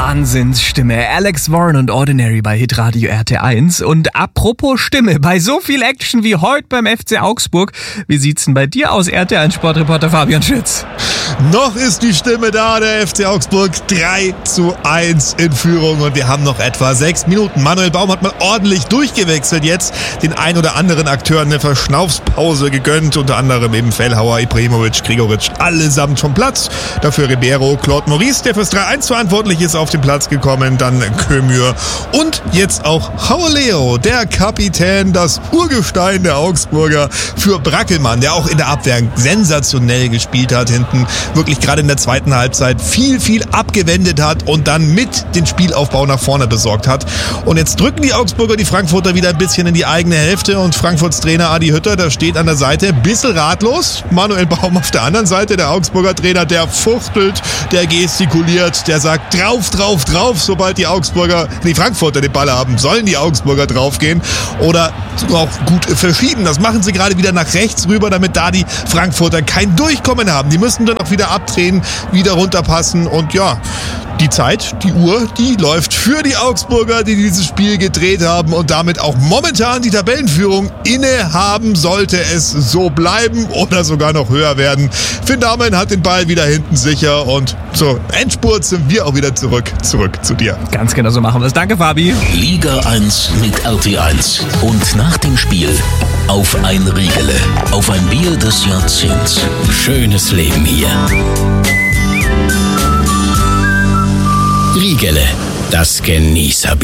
Wahnsinnsstimme. Alex Warren und Ordinary bei Hitradio RT1. Und apropos Stimme, bei so viel Action wie heute beim FC Augsburg, wie sieht's denn bei dir aus, RT1 Sportreporter Fabian Schütz? Noch ist die Stimme da, der FC Augsburg 3:1 in Führung und wir haben noch etwa 6 Minuten. Manuel Baum hat mal ordentlich durchgewechselt jetzt, den ein oder anderen Akteuren eine Verschnaufspause gegönnt, unter anderem eben Fellhauer, Ibrahimovic, Gregoritsch, allesamt vom Platz. Dafür Ribeiro, Claude Maurice, der fürs 3:1 verantwortlich ist, auf den Platz gekommen, dann Kömür und jetzt auch Hauleo, der Kapitän, das Urgestein der Augsburger, für Brackelmann, der auch in der Abwehr sensationell gespielt hat hinten, wirklich gerade in der zweiten Halbzeit viel abgewendet hat und dann mit den Spielaufbau nach vorne besorgt hat. Und jetzt drücken die Augsburger die Frankfurter wieder ein bisschen in die eigene Hälfte und Frankfurts Trainer Adi Hütter, der steht an der Seite, bisschen ratlos. Manuel Baum auf der anderen Seite, der Augsburger Trainer, der fuchtelt, der gestikuliert, der sagt drauf, sobald die Frankfurter den Ball haben, sollen die Augsburger draufgehen oder auch gut verschieben. Das machen sie gerade wieder nach rechts rüber, damit da die Frankfurter kein Durchkommen haben. Die müssen dann auch wieder abdrehen, wieder runterpassen und ja, die Uhr, die läuft für die Augsburger, die dieses Spiel gedreht haben und damit auch momentan die Tabellenführung innehaben, sollte es so bleiben oder sogar noch höher werden. Finn Dahmen hat den Ball wieder hinten sicher und zur Endspurt sind wir auch wieder zurück zu dir. Ganz genau so machen wir es. Danke, Fabi. Liga 1 mit RT1 und nach dem Spiel auf ein Riegele, auf ein Bier des Jahrzehnts. Schönes Leben hier. Riegele, das Genießerbier.